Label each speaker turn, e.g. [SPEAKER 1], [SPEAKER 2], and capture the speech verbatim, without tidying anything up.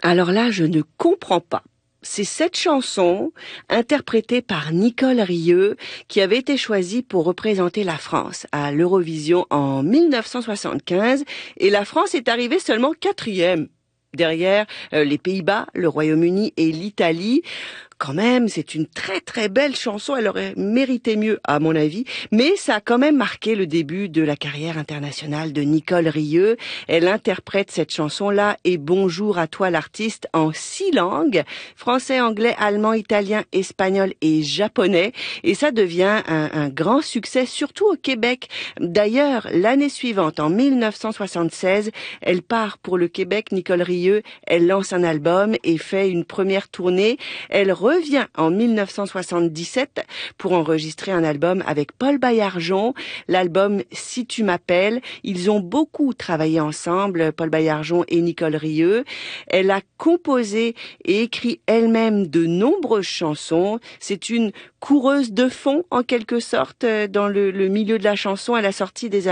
[SPEAKER 1] Alors là, je ne comprends pas. C'est cette chanson, interprétée par Nicole Rieu, qui avait été choisie pour représenter la France à l'Eurovision en mille neuf cent soixante-quinze, et la France est arrivée seulement quatrième. Derrière euh, les Pays-Bas, le Royaume-Uni et l'Italie. Quand même, c'est une très très belle chanson, elle aurait mérité mieux à mon avis, mais ça a quand même marqué le début de la carrière internationale de Nicole Rieu. Elle interprète cette chanson-là et bonjour à toi l'artiste en six langues, français, anglais, allemand, italien, espagnol et japonais, et ça devient un, un grand succès, surtout au Québec. D'ailleurs, l'année suivante, en mille neuf cent soixante-seize, elle part pour le Québec, Nicole Rieu, elle lance un album et fait une première tournée. Elle revient en mille neuf cent soixante-dix-sept pour enregistrer un album avec Paul Baillargeon, l'album Si tu m'appelles. Ils ont beaucoup travaillé ensemble, Paul Baillargeon et Nicole Rieu. Elle a composé et écrit elle-même de nombreuses chansons. C'est une coureuse de fond, en quelque sorte, dans le, le milieu de la chanson. Elle a sorti des